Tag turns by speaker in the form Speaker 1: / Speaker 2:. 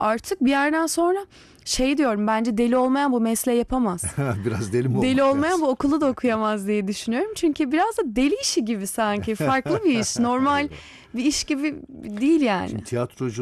Speaker 1: artık bir yerden sonra şey diyorum, bence deli olmayan bu mesleği yapamaz.
Speaker 2: Biraz deli mi olmak
Speaker 1: Deli olmayan
Speaker 2: lazım?
Speaker 1: bu okulu da okuyamaz diye düşünüyorum. Çünkü biraz da deli işi gibi sanki. Farklı bir iş. Normal bir iş gibi değil yani.
Speaker 2: Şimdi tiyatrocu